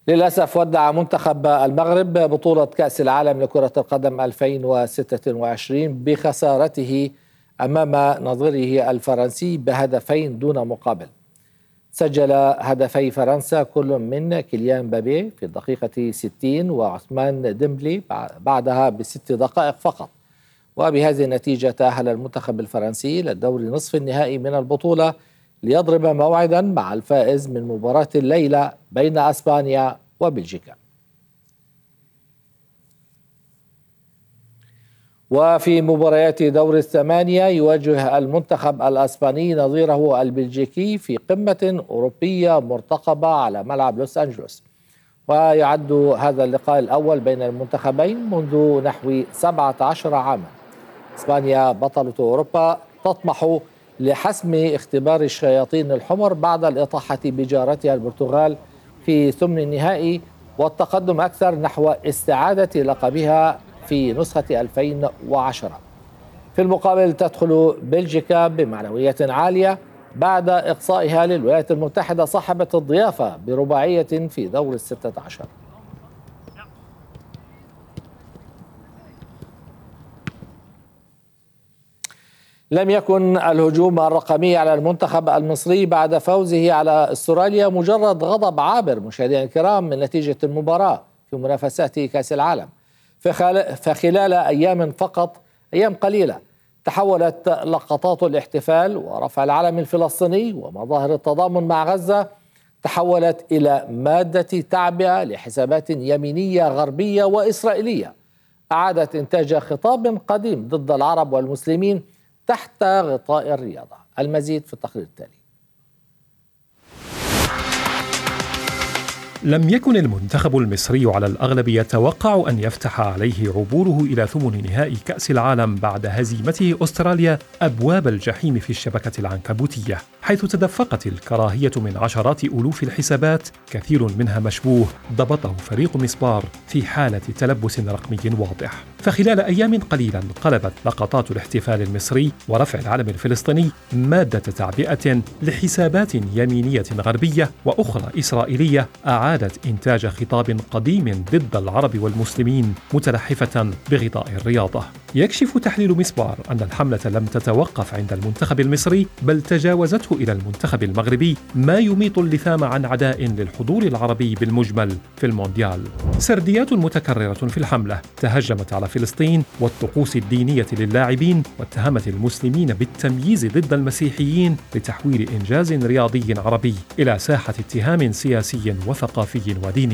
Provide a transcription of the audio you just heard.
للأسف ودع منتخب المغرب بطولة كأس العالم لكرة القدم 2026 بخسارته أمام نظيره الفرنسي بهدفين دون مقابل. سجل هدفي فرنسا كل من كيليان مبابي في الدقيقة 60 وعثمان ديمبلي بعدها ب6 دقائق فقط. وبهذه النتيجة تأهل المنتخب الفرنسي للدور نصف النهائي من البطولة ليضرب موعدا مع الفائز من مباراة الليلة بين أسبانيا وبلجيكا. وفي مباريات دور الثمانية يواجه المنتخب الأسباني نظيره البلجيكي في قمة أوروبية مرتقبة على ملعب لوس أنجلوس. ويعد هذا اللقاء الأول بين المنتخبين منذ نحو 17 عاما. إسبانيا بطلة أوروبا تطمح لحسم اختبار الشياطين الحمر بعد الإطاحة بجارتها البرتغال في ثمن النهائي والتقدم أكثر نحو استعادة لقبها في نسخة 2010. في المقابل تدخل بلجيكا بمعنوية عالية بعد إقصائها للولايات المتحدة صاحبة الضيافة برباعية في دور 16. لم يكن الهجوم الرقمي على المنتخب المصري بعد فوزه على استراليا مجرد غضب عابر مشاهدينا الكرام من نتيجة المباراة في منافسات كأس العالم، فخلال أيام قليلة تحولت لقطات الاحتفال ورفع العلم الفلسطيني ومظاهر التضامن مع غزة تحولت إلى مادة تعبئة لحسابات يمينية غربية وإسرائيلية أعادت إنتاج خطاب قديم ضد العرب والمسلمين تحت غطاء الرياضة. المزيد في التقرير التالي. لم يكن المنتخب المصري على الأغلب يتوقع أن يفتح عليه عبوره إلى ثمن نهائي كأس العالم بعد هزيمته أستراليا أبواب الجحيم في الشبكة العنكبوتية، حيث تدفقت الكراهية من عشرات ألوف الحسابات كثير منها مشبوه ضبطه فريق مسبار في حالة تلبس رقمي واضح. فخلال أيام قليلة قلبت لقطات الاحتفال المصري ورفع العلم الفلسطيني مادة تعبئة لحسابات يمينية غربية وأخرى إسرائيلية أعادت إنتاج خطاب قديم ضد العرب والمسلمين متلحفة بغطاء الرياضة. يكشف تحليل مسبار أن الحملة لم تتوقف عند المنتخب المصري بل تجاوزته إلى المنتخب المغربي، ما يميط اللثام عن عداء للحضور العربي بالمجمل في المونديال. سرديات متكررة في الحملة تهجمت على فلسطين والطقوس الدينية للاعبين واتهمت المسلمين بالتمييز ضد المسيحيين لتحويل إنجاز رياضي عربي إلى ساحة اتهام سياسي وثقافي وديني.